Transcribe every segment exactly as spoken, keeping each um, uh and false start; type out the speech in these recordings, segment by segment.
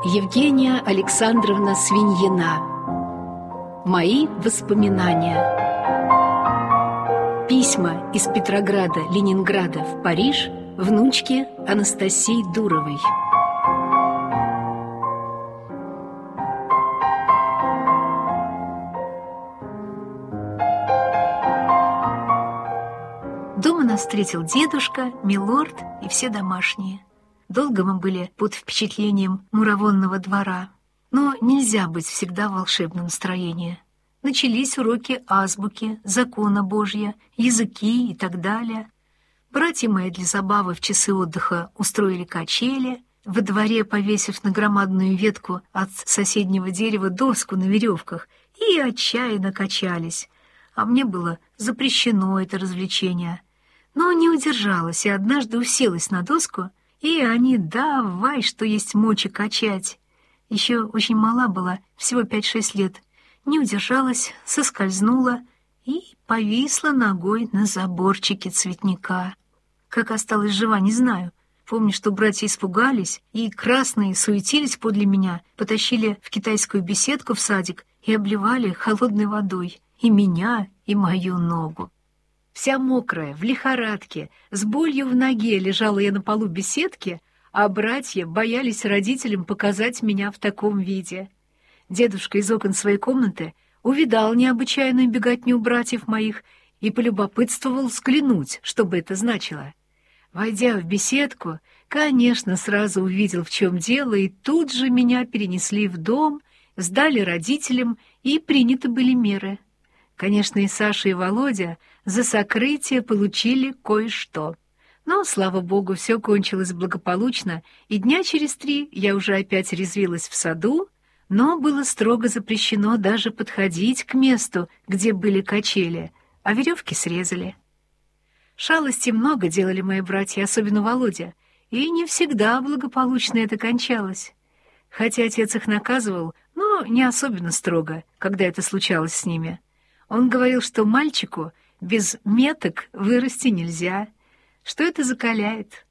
Евгения Александровна Свиньина. Мои воспоминания. Письма из Петрограда, Ленинграда в Париж внучке Анастасии Дуровой. Дома нас встретил дедушка, милорд и все домашние. Долго мы были под впечатлением муравонного двора. Но нельзя быть всегда в волшебном настроении. Начались уроки азбуки, закона Божья, языки и так далее. Братья мои для забавы в часы отдыха устроили качели, во дворе повесив на громадную ветку от соседнего дерева доску на веревках, и отчаянно качались. А мне было запрещено это развлечение. Но не удержалась и однажды уселась на доску, и они давай, что есть мочи, качать. Еще очень мала была, всего пять-шесть лет. Не удержалась, соскользнула и повисла ногой на заборчике цветника. Как осталась жива, не знаю. Помню, что братья испугались, и красные суетились подле меня, потащили в китайскую беседку в садик и обливали холодной водой и меня, и мою ногу. Вся мокрая, в лихорадке, с болью в ноге лежала я на полу беседки, а братья боялись родителям показать меня в таком виде. Дедушка из окон своей комнаты увидал необычайную беготню братьев моих и полюбопытствовал взглянуть, что бы это значило. Войдя в беседку, конечно, сразу увидел, в чем дело, и тут же меня перенесли в дом, сдали родителям, и приняты были меры. Конечно, и Саша, и Володя за сокрытие получили кое-что. Но, слава богу, все кончилось благополучно, и дня через три я уже опять резвилась в саду, но было строго запрещено даже подходить к месту, где были качели, а веревки срезали. Шалости много делали мои братья, особенно Володя, и не всегда благополучно это кончалось. Хотя отец их наказывал, но не особенно строго, когда это случалось с ними. Он говорил, что мальчику без меток вырасти нельзя, что это закаляет.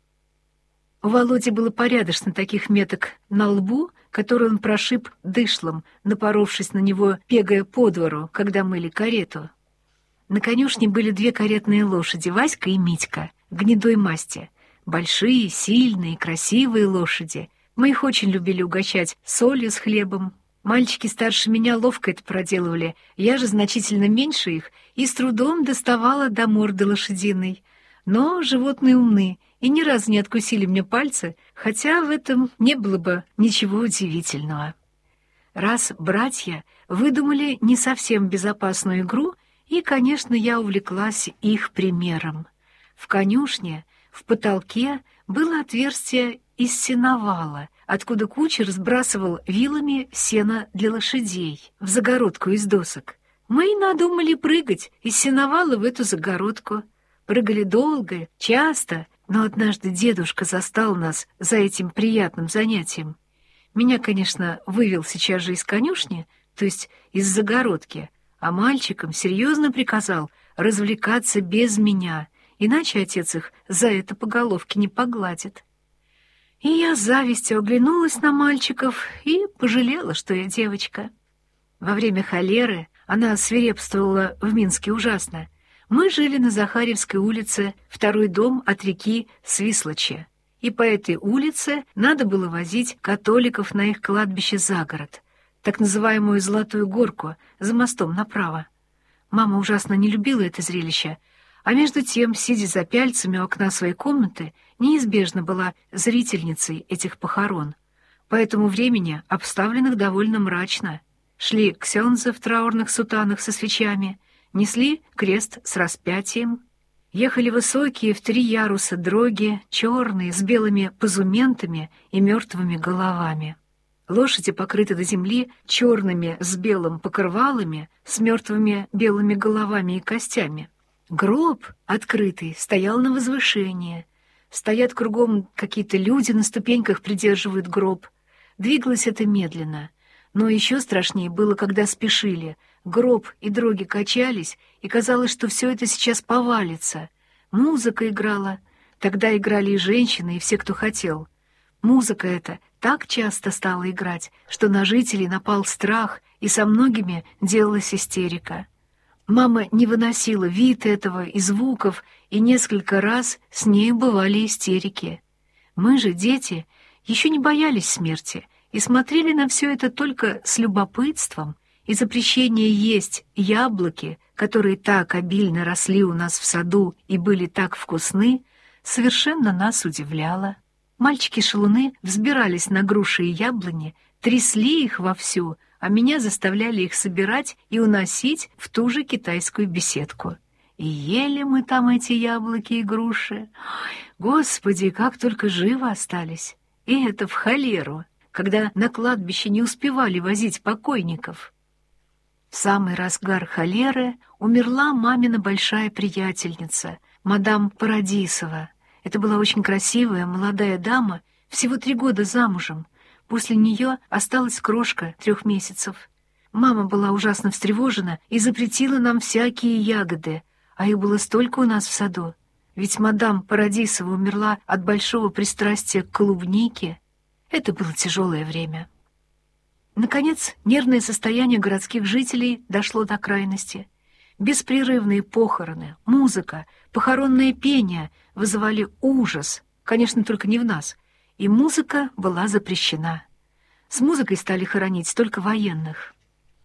У Володи было порядочно таких меток на лбу, которые он прошиб дышлом, напоровшись на него, бегая по двору, когда мыли карету. На конюшне были две каретные лошади, Васька и Митька, гнедой масти. Большие, сильные, красивые лошади. Мы их очень любили угощать солью с хлебом. Мальчики старше меня ловко это проделывали, я же значительно меньше их и с трудом доставала до морды лошадиной. Но животные умны и ни разу не откусили мне пальцы, хотя в этом не было бы ничего удивительного. Раз братья выдумали не совсем безопасную игру, и, конечно, я увлеклась их примером. В конюшне, в потолке было отверстие из сеновала, откуда кучер сбрасывал вилами сено для лошадей в загородку из досок. Мы надумали прыгать из сеновала в эту загородку. Прыгали долго, часто, но однажды дедушка застал нас за этим приятным занятием. Меня, конечно, вывел сейчас же из конюшни, то есть из загородки, а мальчикам серьезно приказал развлекаться без меня, иначе отец их за это по головке не погладит. И я с завистью оглянулась на мальчиков и пожалела, что я девочка. Во время холеры она свирепствовала в Минске ужасно. Мы жили на Захарьевской улице, второй дом от реки Свислочи, и по этой улице надо было возить католиков на их кладбище за город, так называемую Золотую горку, за мостом направо. Мама ужасно не любила это зрелище, а между тем, сидя за пяльцами у окна своей комнаты, неизбежно была зрительницей этих похорон. По этому времени, обставленных довольно мрачно, шли ксензы в траурных сутанах со свечами, несли крест с распятием, ехали высокие в три яруса дроги, черные, с белыми позументами и мертвыми головами. Лошади покрыты до земли черными с белым покрывалами, с мертвыми белыми головами и костями. Гроб, открытый, стоял на возвышении. Стоят кругом какие-то люди, на ступеньках придерживают гроб. Двигалось это медленно. Но еще страшнее было, когда спешили. Гроб и дроги качались, и казалось, что все это сейчас повалится. Музыка играла. Тогда играли и женщины, и все, кто хотел. Музыка эта Так часто стала играть, что на жителей напал страх, и со многими делалась истерика. Мама не выносила вид этого и звуков, и несколько раз с ней бывали истерики. Мы же, дети, еще не боялись смерти и смотрели на все это только с любопытством, и запрещение есть яблоки, которые так обильно росли у нас в саду и были так вкусны, совершенно нас удивляло. Мальчики-шалуны взбирались на груши и яблони, трясли их вовсю, а меня заставляли их собирать и уносить в ту же китайскую беседку. И ели мы там эти яблоки и груши. Господи, как только живы остались! И это в холеру, когда на кладбище не успевали возить покойников. В самый разгар холеры умерла мамина большая приятельница, мадам Парадисова. Это была очень красивая молодая дама, всего три года замужем. После нее осталась крошка трех месяцев. Мама была ужасно встревожена и запретила нам всякие ягоды, а их было столько у нас в саду. Ведь мадам Парадисова умерла от большого пристрастия к клубнике. Это было тяжелое время. Наконец, нервное состояние городских жителей дошло до крайности. Беспрерывные похороны, музыка, похоронное пение вызывали ужас, конечно, только не в нас, и музыка была запрещена. С музыкой стали хоронить только военных.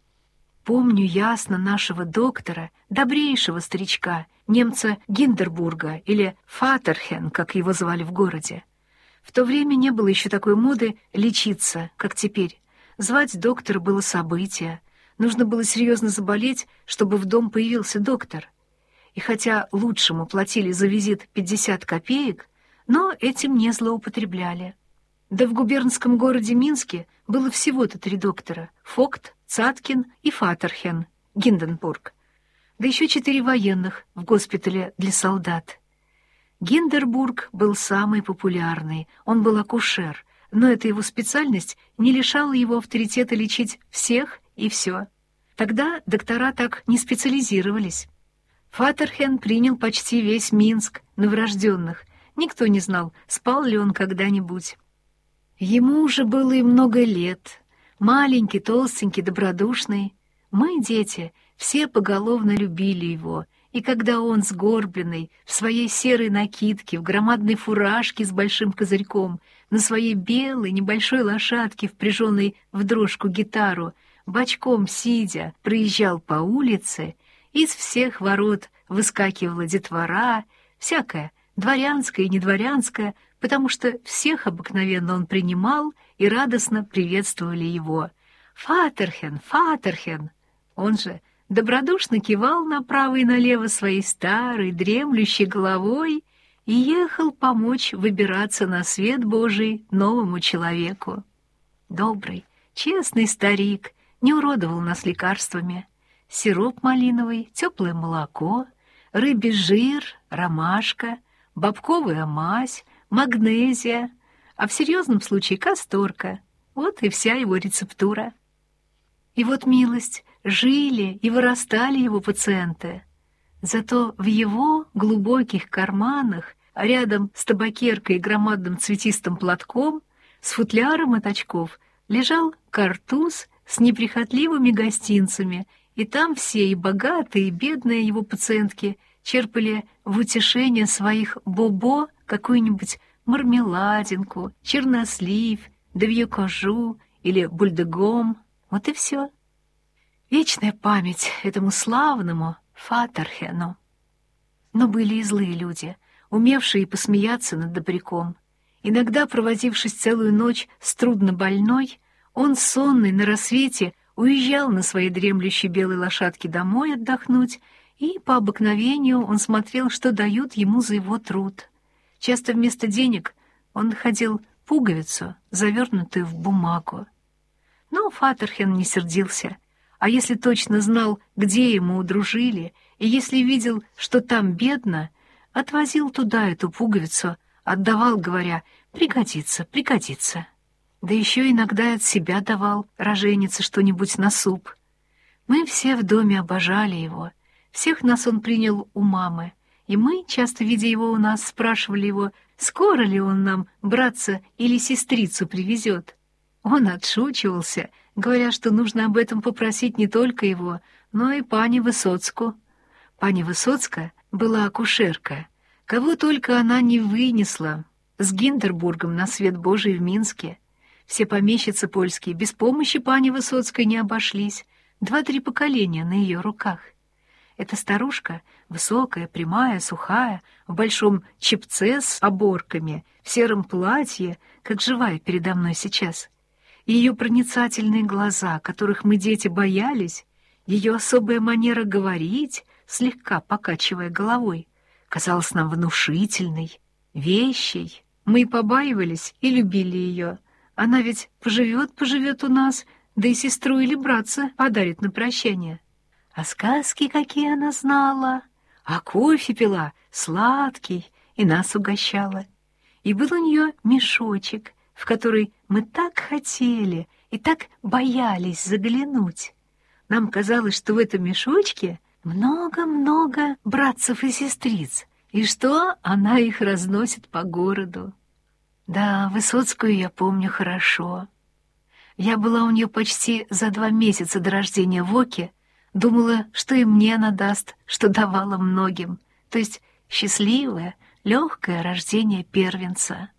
Помню ясно нашего доктора, добрейшего старичка, немца Гиндербурга, или Фатерхен, как его звали в городе. В то время не было еще такой моды лечиться, как теперь. Звать доктора было событие. Нужно было серьезно заболеть, чтобы в дом появился доктор. И хотя лучшему платили за визит пятьдесят копеек, но этим не злоупотребляли. Да в губернском городе Минске было всего-то три доктора — Фогт, Цаткин и Фатерхен, Гинденбург. Да еще четыре военных в госпитале для солдат. Гиндербург был самый популярный, он был акушер, но эта его специальность не лишала его авторитета лечить всех и все. Тогда доктора так не специализировались. Фатерхен принял почти весь Минск новорожденных. Никто не знал, спал ли он когда-нибудь. Ему уже было и много лет. Маленький, толстенький, добродушный. Мы, дети, все поголовно любили его, и когда он, сгорбленный, в своей серой накидке, в громадной фуражке с большим козырьком, на своей белой небольшой лошадке, впряженной в дрожку гитару, бочком сидя, проезжал по улице, из всех ворот выскакивала детвора, всякая, дворянская и недворянская, потому что всех обыкновенно он принимал и радостно приветствовали его. «Фатерхен! Фатерхен!» Он же добродушно кивал направо и налево своей старой, дремлющей головой и ехал помочь выбираться на свет Божий новому человеку. Добрый, честный старик не уродовал нас лекарствами. Сироп малиновый, теплое молоко, рыбий жир, ромашка, бобковая мазь, магнезия, а в серьезном случае касторка. Вот и вся его рецептура. И вот милость, жили и вырастали его пациенты. Зато в его глубоких карманах, рядом с табакеркой и громадным цветистым платком, с футляром от очков, лежал картуз с неприхотливыми гостинцами, и там все, и богатые, и бедные его пациентки, черпали в утешение своих бобо какую-нибудь мармеладинку, чернослив, девье-кожу или бульдегом. Вот и все. Вечная память этому славному Фатерхену. Но были и злые люди, умевшие посмеяться над добряком. Иногда, провозившись целую ночь с труднобольной, он, сонный на рассвете, уезжал на своей дремлющей белой лошадке домой отдохнуть, и по обыкновению он смотрел, что дают ему за его труд. Часто вместо денег он находил пуговицу, завернутую в бумагу. Но Фатерхен не сердился, а если точно знал, где ему удружили, и если видел, что там бедно, отвозил туда эту пуговицу, отдавал, говоря: «Пригодится, пригодится». Да еще иногда от себя давал роженице что-нибудь на суп. Мы все в доме обожали его. Всех нас он принял у мамы, и мы, часто видя его у нас, спрашивали его, скоро ли он нам братца или сестрицу привезет. Он отшучивался, говоря, что нужно об этом попросить не только его, но и пани Высоцку. Пани Высоцка была акушерка, кого только она не вынесла, с Гиндербургом на свет Божий в Минске. Все помещицы польские без помощи пани Высоцкой не обошлись, два-три поколения на ее руках. Эта старушка, высокая, прямая, сухая, в большом чепце с оборками, в сером платье, как живая передо мной сейчас. Ее проницательные глаза, которых мы, дети, боялись, ее особая манера говорить, слегка покачивая головой, казалась нам внушительной, вещей. Мы и побаивались, и любили ее. Она ведь поживет-поживет у нас, да и сестру или братца подарит на прощание. А сказки какие она знала, а кофе пила сладкий и нас угощала. И был у нее мешочек, в который мы так хотели и так боялись заглянуть. Нам казалось, что в этом мешочке много-много братцев и сестриц, и что она их разносит по городу. Да, Высоцкую я помню хорошо. Я была у нее почти за два месяца до рождения Воки, думала, что и мне она даст, что давала многим, то есть счастливое, легкое рождение первенца.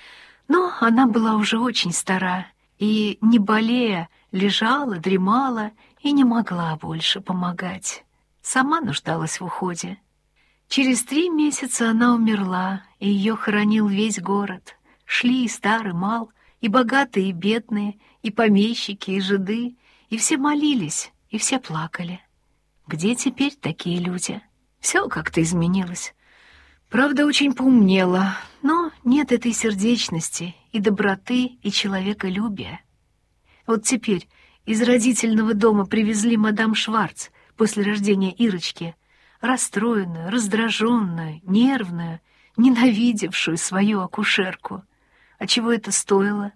Но она была уже очень стара, и, не болея, лежала, дремала и не могла больше помогать. Сама нуждалась в уходе. Через три месяца она умерла, и ее хоронил весь город. Шли и старый, мал, и богатые, и бедные, и помещики, и жиды, и все молились, и все плакали. Где теперь такие люди? Все как-то изменилось. Правда, очень поумнела, но нет этой сердечности и доброты, и человеколюбия. Вот теперь из родительного дома привезли мадам Шварц после рождения Ирочки, расстроенную, раздраженную, нервную, ненавидевшую свою акушерку. А чего это стоило?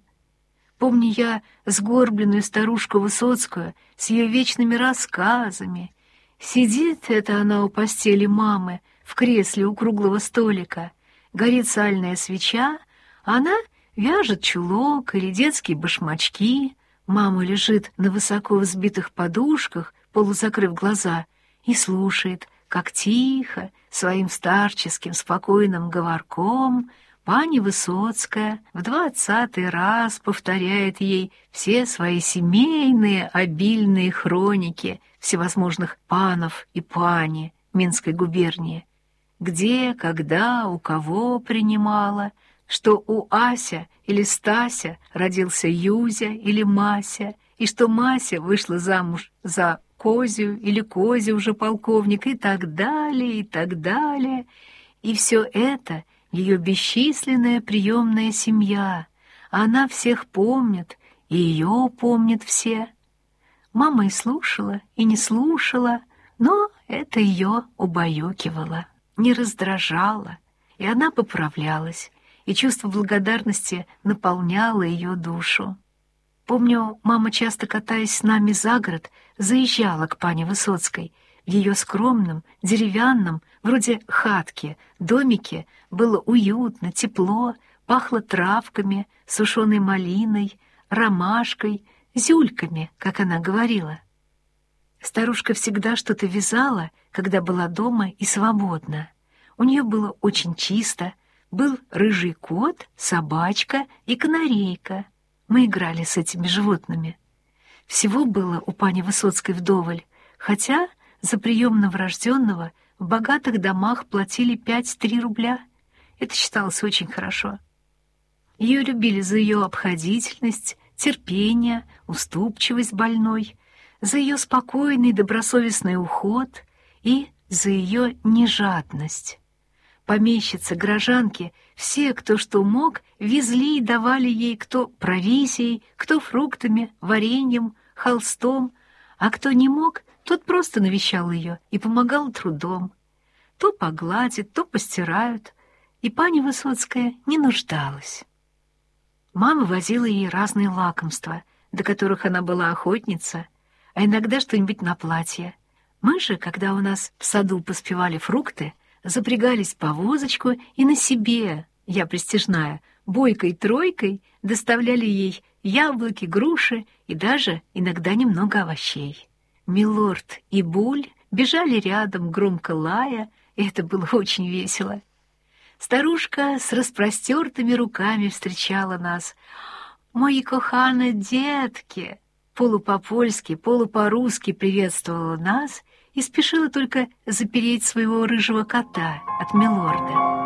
Помню я сгорбленную старушку Высоцкую с ее вечными рассказами. Сидит это она у постели мамы, в кресле у круглого столика, горит сальная свеча, а она вяжет чулок или детские башмачки, мама лежит на высоко взбитых подушках, полузакрыв глаза, и слушает, как тихо, своим старческим спокойным говорком пани Высоцкая в двадцатый раз повторяет ей все свои семейные обильные хроники всевозможных панов и пани Минской губернии, где, когда, у кого принимала, что у Ася или Стася родился Юзя или Мася, и что Мася вышла замуж за Козю или Козя уже полковник, и так далее, и так далее. И все это ее бесчисленная приемная семья, она всех помнит, и ее помнят все. Мама и слушала, и не слушала, но это ее убаюкивало, не раздражало, и она поправлялась, и чувство благодарности наполняло ее душу. Помню, мама, часто катаясь с нами за город, заезжала к пане Высоцкой. В ее скромном, деревянном, вроде хатке, домике было уютно, тепло, пахло травками, сушеной малиной, ромашкой, зюльками, как она говорила. Старушка всегда что-то вязала, когда была дома и свободна. У нее было очень чисто, был рыжий кот, собачка и канарейка. Мы играли с этими животными. Всего было у пани Высоцкой вдоволь, хотя за прием новорожденного в богатых домах платили пять-три рубля. Это считалось очень хорошо. Ее любили за ее обходительность, терпение, уступчивость больной, за ее спокойный добросовестный уход и за ее нежадность. Помещицы, горожанки, все, кто что мог, везли и давали ей кто провизией, кто фруктами, вареньем, холстом, а кто не мог, тот просто навещал ее и помогал трудом. То погладят, то постирают, и пани Высоцкая не нуждалась. Мама возила ей разные лакомства, до которых она была охотница, а иногда что-нибудь на платье. Мы же, когда у нас в саду поспевали фрукты, запрягались в повозочку и на себе, я пристяжная, бойкой-тройкой доставляли ей яблоки, груши и даже иногда немного овощей. Милорд и Буль бежали рядом, громко лая, и это было очень весело. Старушка с распростертыми руками встречала нас. «Мои коханы детки!» Полу по-польски, полу по-русски приветствовала нас и спешила только запереть своего рыжего кота от милорда.